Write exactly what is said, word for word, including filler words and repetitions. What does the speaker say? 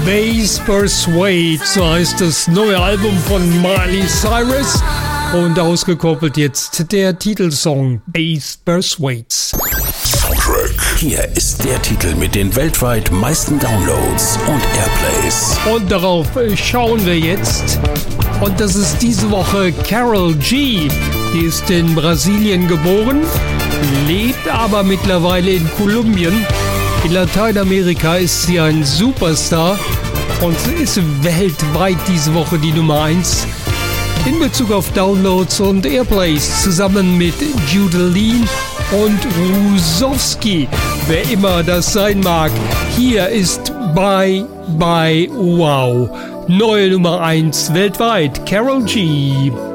Bass Persuade, so heißt das neue Album von Miley Cyrus. Und ausgekoppelt jetzt der Titelsong Bass Persuades. Soundtrack. Hier ist der Titel mit den weltweit meisten Downloads und Airplays. Und darauf schauen wir jetzt. Und das ist diese Woche Karol G. Die ist in Brasilien geboren, lebt aber mittlerweile in Kolumbien. In Lateinamerika ist sie ein Superstar und ist weltweit diese Woche die Nummer eins in Bezug auf Downloads und Airplays, zusammen mit Judeline und Rusowski, wer immer das sein mag. Hier ist Bye Bye Wow, neue Nummer eins weltweit, Karol G.